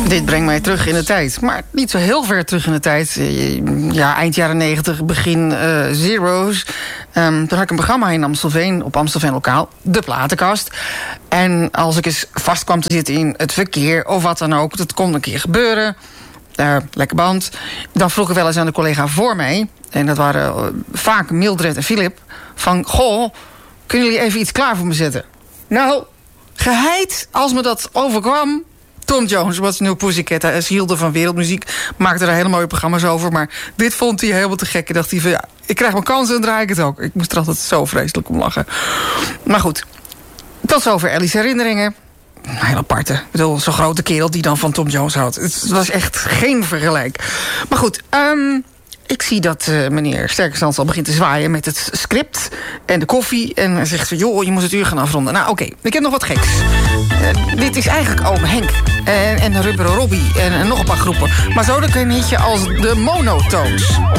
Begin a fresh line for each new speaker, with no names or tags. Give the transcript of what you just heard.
Dit brengt mij terug in de tijd. Maar niet zo heel ver terug in de tijd. Eind jaren 90, begin zero's. Toen had ik een programma in Amstelveen, op Amstelveen Lokaal. De Platenkast. En als ik eens vast kwam te zitten in het verkeer of wat dan ook, dat kon een keer gebeuren. Lekker band. Dan vroeg ik wel eens aan de collega voor mij, en dat waren vaak Mildred en Philip, van, goh, kunnen jullie even iets klaar voor me zetten? Nou, geheid als me dat overkwam. Tom Jones was New Pussycat. Hij hield van wereldmuziek, maakte er hele mooie programma's over. Maar dit vond hij helemaal te gek. En dacht hij van, ik krijg mijn kans en dan draai ik het ook. Ik moest er altijd zo vreselijk om lachen. Maar goed, tot zover Ellie's herinneringen. Heel aparte. Ik bedoel, zo'n grote kerel die dan van Tom Jones houdt. Het was echt geen vergelijk. Maar goed, ik zie dat meneer Sterkenstans al begint te zwaaien met het script en de koffie. En hij zegt van, joh, je moet het uur gaan afronden. Nou, oké, ik heb nog wat geks. Dit is eigenlijk Oom Henk en Rubberen Robbie en nog een paar groepen. Maar zo dan een hitje als de Monotones.